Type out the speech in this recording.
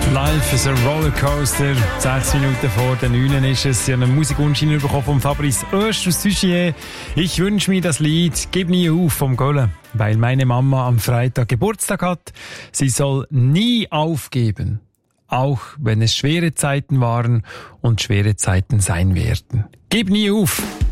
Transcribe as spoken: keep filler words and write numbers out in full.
Life is a Rollercoaster. Sechs Minuten vor den neun ist es. Ich habe einen Musikwunsch bekommen von Fabrice Oesch aus Sügier. Ich wünsche mir das Lied «Gib nie auf» vom Gollen, weil meine Mama am Freitag Geburtstag hat. Sie soll nie aufgeben, auch wenn es schwere Zeiten waren und schwere Zeiten sein werden. Gib nie auf!